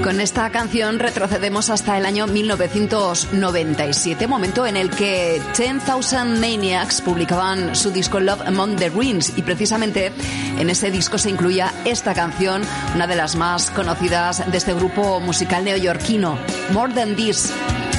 Con esta canción retrocedemos hasta el año 1997, momento en el que 10,000 Maniacs publicaban su disco Love Among the Ruins, y precisamente en ese disco se incluía esta canción, una de las más conocidas de este grupo musical neoyorquino, More Than This.